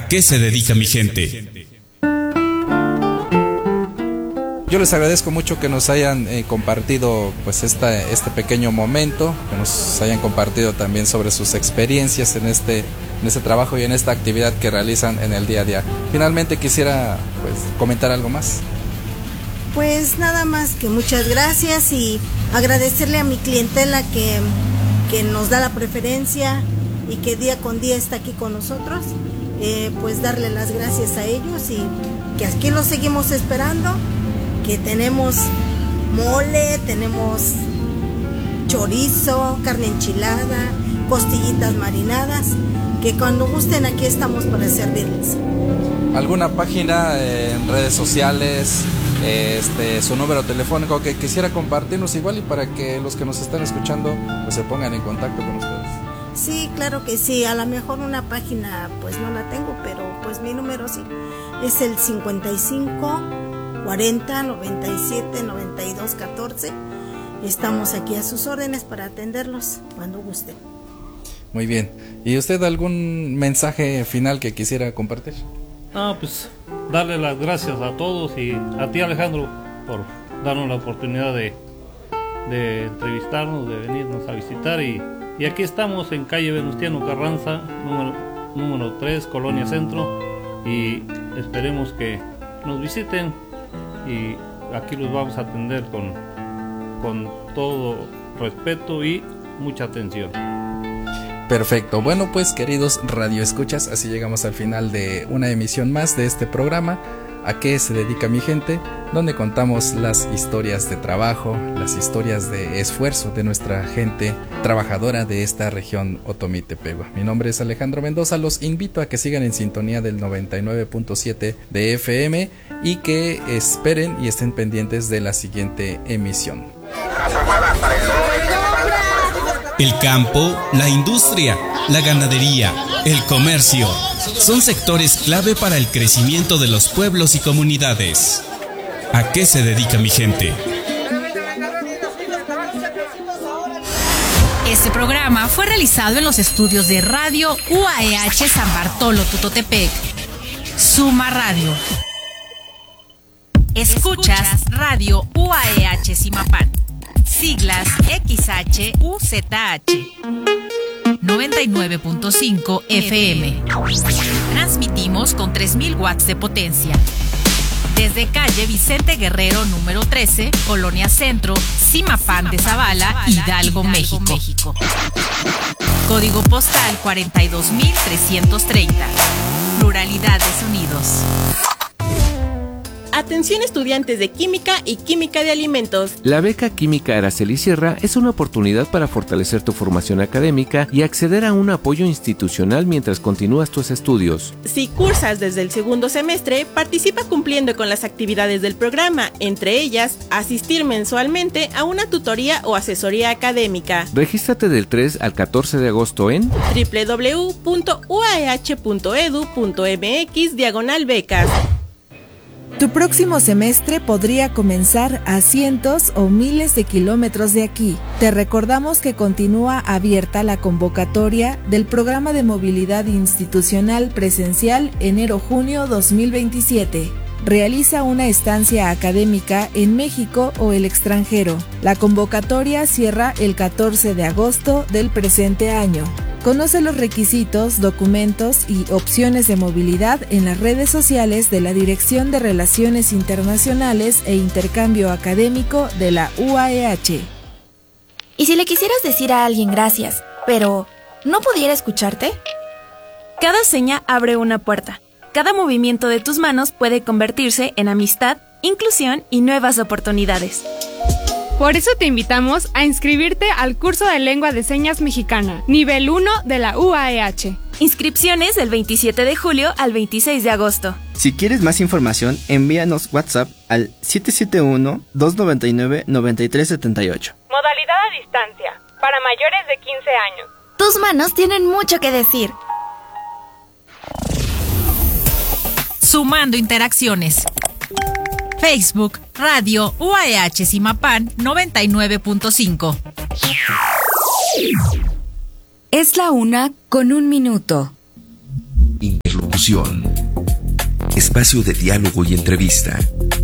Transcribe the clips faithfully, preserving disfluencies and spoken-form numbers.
¿A qué se dedica mi gente? Yo les agradezco mucho que nos hayan eh, compartido pues esta, este pequeño momento, que nos hayan compartido también sobre sus experiencias en este, en este trabajo y en esta actividad que realizan en el día a día. Finalmente quisiera pues comentar algo más. Pues nada más que muchas gracias y agradecerle a mi clientela que, que nos da la preferencia y que día con día está aquí con nosotros, eh, pues darle las gracias a ellos y que aquí los seguimos esperando. Que tenemos mole, tenemos chorizo, carne enchilada, costillitas marinadas, que cuando gusten aquí estamos para servirles. ¿Alguna página eh, en redes sociales, este, su número telefónico que quisiera compartirnos igual y para que los que nos están escuchando pues se pongan en contacto con ustedes? Sí, claro que sí, a lo mejor una página pues no la tengo, pero pues mi número sí, es el cincuenta y cinco cuarenta noventa y siete noventa y dos catorce. Estamos aquí a sus órdenes para atenderlos cuando gusten. Muy bien. ¿Y usted algún mensaje final que quisiera compartir? Ah, pues darle las gracias a todos y a ti, Alejandro, por darnos la oportunidad de, de entrevistarnos, de venirnos a visitar y, y aquí estamos en calle Venustiano Carranza, número, número tres, Colonia Centro, y esperemos que nos visiten y aquí los vamos a atender con, con todo respeto y mucha atención. Perfecto, bueno pues queridos radioescuchas, así llegamos al final de una emisión más de este programa, ¿A qué se dedica mi gente?, donde contamos las historias de trabajo, las historias de esfuerzo de nuestra gente trabajadora de esta región Otomí-Tepehua. Mi nombre es Alejandro Mendoza, los invito a que sigan en sintonía del noventa y nueve punto siete de F M y que esperen y estén pendientes de la siguiente emisión. El campo, la industria, la ganadería, el comercio, son sectores clave para el crecimiento de los pueblos y comunidades. ¿A qué se dedica mi gente? Este programa fue realizado en los estudios de Radio U A E H San Bartolo Tutotepec. Suma Radio. Escuchas Radio U A E H Zimapán. Siglas X H U Z H. noventa y nueve punto cinco F M. Transmitimos con tres mil watts de potencia. Desde calle Vicente Guerrero número trece, Colonia Centro, Zimapán de Zavala, Hidalgo, México. Código postal cuarenta y dos mil trescientos treinta. Pluralidad de sonidos. Atención estudiantes de Química y Química de Alimentos. La beca Química Araceli Sierra es una oportunidad para fortalecer tu formación académica y acceder a un apoyo institucional mientras continúas tus estudios. Si cursas desde el segundo semestre, participa cumpliendo con las actividades del programa, entre ellas, asistir mensualmente a una tutoría o asesoría académica. Regístrate del tres al catorce de agosto en doble u doble u doble u punto u a e hache punto e d u punto m x diagonal becas. Tu próximo semestre podría comenzar a cientos o miles de kilómetros de aquí. Te recordamos que continúa abierta la convocatoria del Programa de Movilidad Institucional Presencial enero-junio dos mil veintisiete. Realiza una estancia académica en México o el extranjero. La convocatoria cierra el catorce de agosto del presente año. Conoce los requisitos, documentos y opciones de movilidad en las redes sociales de la Dirección de Relaciones Internacionales e Intercambio Académico de la U A E H. ¿Y si le quisieras decir a alguien gracias, pero no pudiera escucharte? Cada seña abre una puerta. Cada movimiento de tus manos puede convertirse en amistad, inclusión y nuevas oportunidades. Por eso te invitamos a inscribirte al curso de Lengua de Señas Mexicana, nivel uno de la U A E H. Inscripciones del veintisiete de julio al veintiséis de agosto. Si quieres más información, envíanos WhatsApp al siete siete uno, dos nueve nueve, nueve tres siete ocho. Modalidad a distancia, para mayores de quince años. Tus manos tienen mucho que decir. Sumando interacciones. Facebook, Radio U A E H Zimapán noventa y nueve punto cinco. Es la una con un minuto. Interlocución. Espacio de diálogo y entrevista.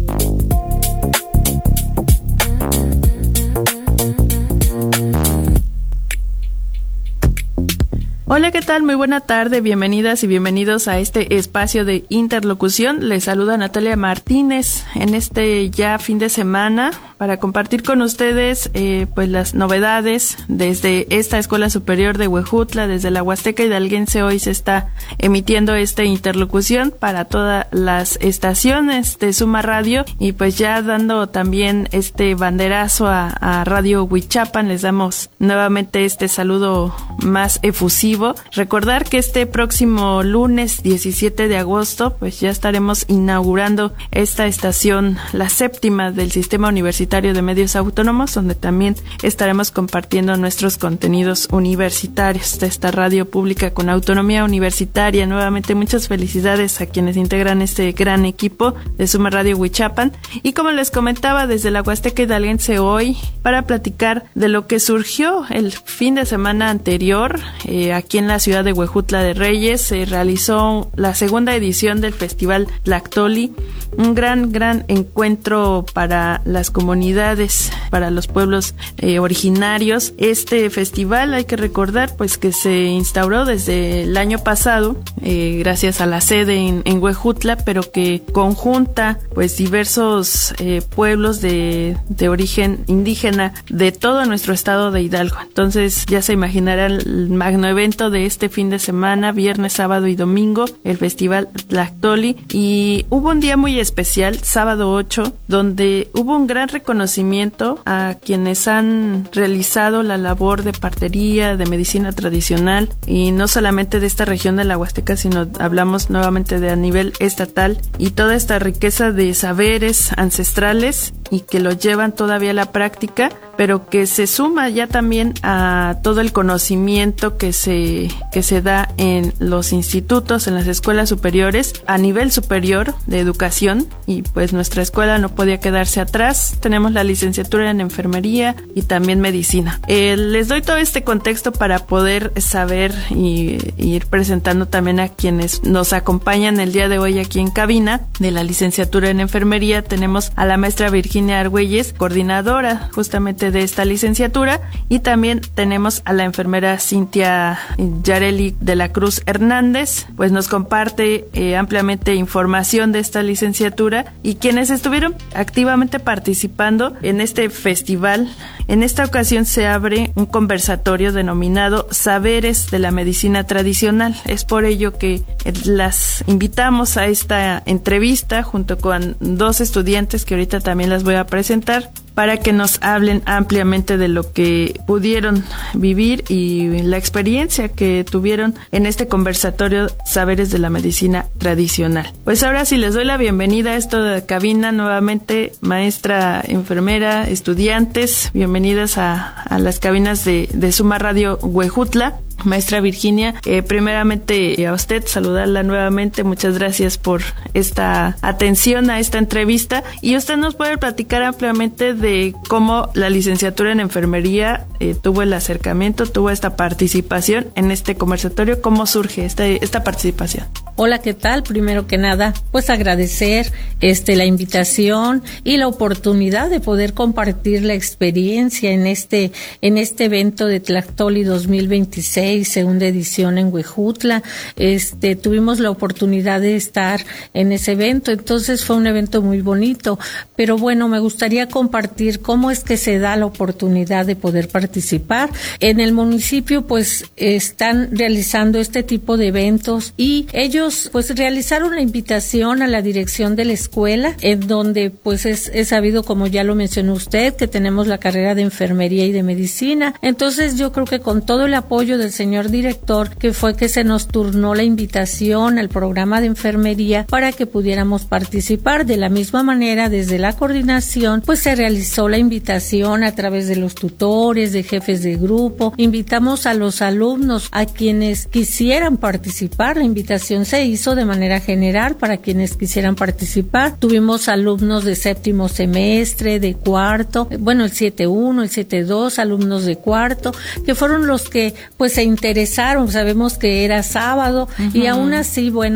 Hola, ¿qué tal? Muy buena tarde, bienvenidas y bienvenidos a este espacio de interlocución. Les saluda Natalia Martínez en este ya fin de semana para compartir con ustedes eh, pues las novedades desde esta Escuela Superior de Huejutla, desde la Huasteca Hidalguense. Hoy se está emitiendo esta interlocución para todas las estaciones de Suma Radio y pues ya dando también este banderazo a, a Radio Huichapan, les damos nuevamente este saludo más efusivo. Recordar que este próximo lunes diecisiete de agosto pues ya estaremos inaugurando esta estación, la séptima del Sistema Universitario de Medios Autónomos, donde también estaremos compartiendo nuestros contenidos universitarios de esta radio pública con autonomía universitaria. Nuevamente muchas felicidades a quienes integran este gran equipo de Suma Radio Huichapan, y como les comentaba, desde la Huasteca Hidalguense hoy para platicar de lo que surgió el fin de semana anterior. eh, aquí en la ciudad de Huejutla de Reyes se realizó la segunda edición del Festival Tlactoli, un gran, gran encuentro para las comunidades, para los pueblos eh, originarios. Este festival, hay que recordar, pues que se instauró desde el año pasado, eh, gracias a la sede en, en Huejutla, pero que conjunta pues diversos eh, pueblos de, de origen indígena de todo nuestro estado de Hidalgo. Entonces ya se imaginarán el magno evento de este fin de semana, viernes, sábado y domingo, el Festival Tlactoli. Y hubo un día muy especial, sábado ocho, donde hubo un gran reconocimiento a quienes han realizado la labor de partería, de medicina tradicional, y no solamente de esta región de la Huasteca, sino hablamos nuevamente de a nivel estatal, y toda esta riqueza de saberes ancestrales y que lo llevan todavía a la práctica, pero que se suma ya también a todo el conocimiento que se que se da en los institutos, en las escuelas superiores, a nivel superior de educación. Y pues nuestra escuela no podía quedarse atrás. Tenemos la licenciatura en enfermería y también medicina. Eh, les doy todo este contexto para poder saber y, y ir presentando también a quienes nos acompañan el día de hoy aquí en cabina. De la licenciatura en enfermería tenemos a la maestra Virginia Argüelles, coordinadora justamente de esta licenciatura, y también tenemos a la enfermera Cintia Yareli de la Cruz Hernández, pues nos comparte eh, ampliamente información de esta licenciatura y quienes estuvieron activamente participando en este festival. En esta ocasión se abre un conversatorio denominado Saberes de la Medicina Tradicional. Es por ello que las invitamos a esta entrevista junto con dos estudiantes que ahorita también las voy a presentar, para que nos hablen ampliamente de lo que pudieron vivir y la experiencia que tuvieron en este conversatorio Saberes de la Medicina Tradicional. Pues ahora sí les doy la bienvenida a esta cabina nuevamente, maestra, enfermera, estudiantes, bienvenidas a, a las cabinas de, de Suma Radio Huejutla. Maestra Virginia, eh, primeramente a usted saludarla nuevamente, muchas gracias por esta atención a esta entrevista, y usted nos puede platicar ampliamente de cómo la licenciatura en enfermería eh, tuvo el acercamiento, tuvo esta participación en este conversatorio. ¿Cómo surge esta, esta participación? Hola, ¿qué tal? Primero que nada, pues agradecer este la invitación y la oportunidad de poder compartir la experiencia en este en este evento de Tlactoli dos mil veintiséis, segunda edición en Huejutla. Este tuvimos la oportunidad de estar en ese evento, entonces fue un evento muy bonito, pero bueno, me gustaría compartir cómo es que se da la oportunidad de poder participar. En el municipio pues están realizando este tipo de eventos y ellos pues realizaron la invitación a la dirección de la escuela, en donde pues es, es sabido, como ya lo mencionó usted, que tenemos la carrera de enfermería y de medicina. Entonces yo creo que con todo el apoyo del señor director, que fue que se nos turnó la invitación al programa de enfermería para que pudiéramos participar. De la misma manera, desde la coordinación pues se realizó la invitación a través de los tutores, de jefes de grupo. Invitamos a los alumnos, a quienes quisieran participar. La invitación se hizo de manera general para quienes quisieran participar. Tuvimos alumnos de séptimo semestre, de cuarto, bueno, el siete uno, el siete dos, alumnos de cuarto, que fueron los que pues se interesaron. Sabemos que era sábado, uh-huh, y aún así, bueno,